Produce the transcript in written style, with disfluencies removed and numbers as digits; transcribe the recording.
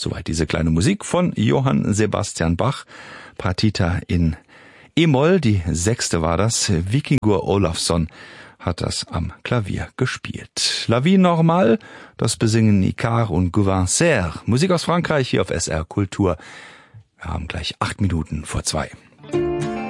Soweit diese kleine Musik von Johann Sebastian Bach. Partita in E-Moll, die 6. war das. Víkingur Ólafsson hat das am Klavier gespielt. La Vie Normale, das besingen Icare und Gauvin Serre. Musik aus Frankreich hier auf SR Kultur. Wir haben gleich 8 Minuten vor 2.